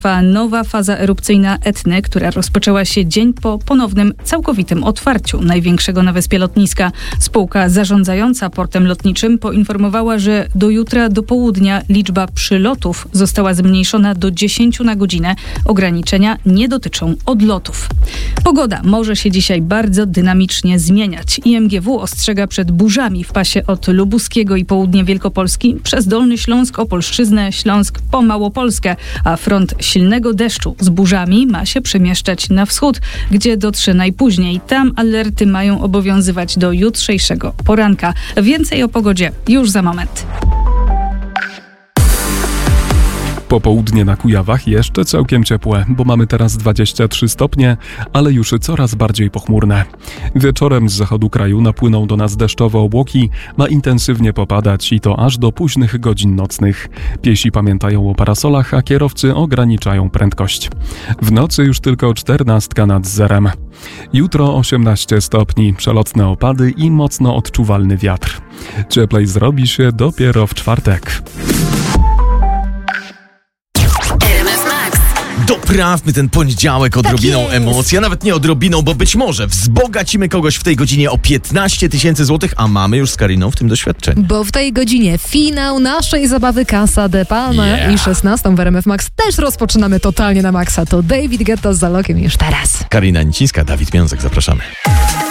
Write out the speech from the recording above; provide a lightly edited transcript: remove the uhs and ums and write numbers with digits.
Trwa nowa faza erupcyjna Etny, która rozpoczęła się dzień po ponownym, całkowitym otwarciu największego na wyspie lotniska. Spółka zarządzająca portem lotniczym poinformowała, że do jutra do południa liczba przylotów została zmniejszona do 10 na godzinę. Ograniczenia nie dotyczą odlotów. Pogoda może się dzisiaj bardzo dynamicznie zmieniać. IMGW ostrzega przed burzami w pasie od Lubuskiego i południe Wielkopolski przez Dolny Śląsk, Opolszczyznę, Śląsk po Małopolskę, a front silnego deszczu z burzami ma się przemieszczać na wschód, gdzie dotrze najpóźniej. Tam alerty mają obowiązywać do jutrzejszego poranka. Więcej o pogodzie już za moment. Popołudnie na Kujawach jeszcze całkiem ciepłe, bo mamy teraz 23 stopnie, ale już coraz bardziej pochmurne. Wieczorem z zachodu kraju napłyną do nas deszczowe obłoki, ma intensywnie popadać i to aż do późnych godzin nocnych. Piesi pamiętają o parasolach, a kierowcy ograniczają prędkość. W nocy już tylko 14 nad zerem. Jutro 18 stopni, przelotne opady i mocno odczuwalny wiatr. Cieplej zrobi się dopiero w czwartek. Doprawmy ten poniedziałek odrobiną emocji, a nawet nie odrobiną, bo być może wzbogacimy kogoś w tej godzinie o 15 000 złotych, a mamy już z Kariną w tym doświadczenie. Bo w tej godzinie finał naszej zabawy Casa de Palma i 16 w RMF Max też rozpoczynamy totalnie na maksa. To David Guetta z Zalokiem już teraz. Karina Nicińska, Dawid Miązek, zapraszamy.